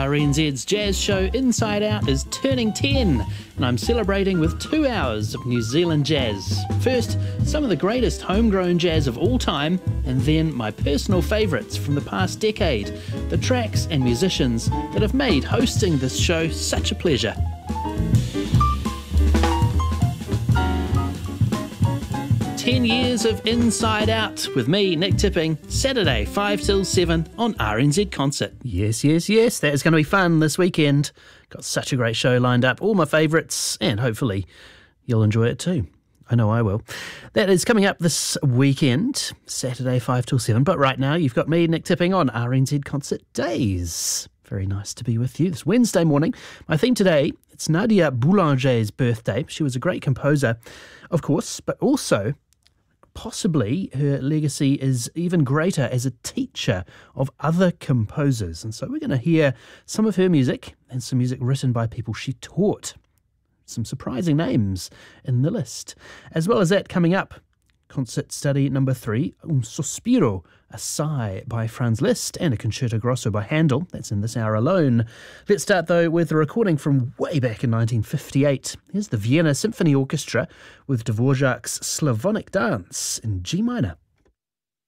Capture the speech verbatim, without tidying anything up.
R N Z's jazz show Inside Out is turning ten, and I'm celebrating with two hours of New Zealand jazz. First, some of the greatest homegrown jazz of all time, and then my personal favourites from the past decade, the tracks and musicians that have made hosting this show such a pleasure. ten years of Inside Out with me, Nick Tipping, Saturday five till seven on R N Z Concert. Yes, yes, yes, that is going to be fun this weekend. Got such a great show lined up, all my favourites, and hopefully you'll enjoy it too. I know I will. That is coming up this weekend, Saturday five till seven, but right now you've got me, Nick Tipping, on R N Z Concert Days. Very nice to be with you this Wednesday morning. My theme today, it's Nadia Boulanger's birthday. She was a great composer, of course, but also possibly her legacy is even greater as a teacher of other composers. And so we're going to hear some of her music and some music written by people she taught. Some surprising names in the list. As well as that, coming up, concert study number three, Un Sospiro, a sigh by Franz Liszt, and a Concerto Grosso by Handel. That's in this hour alone. Let's start, though, with a recording from way back in nineteen fifty-eight. Here's the Vienna Symphony Orchestra with Dvorak's Slavonic Dance in G minor.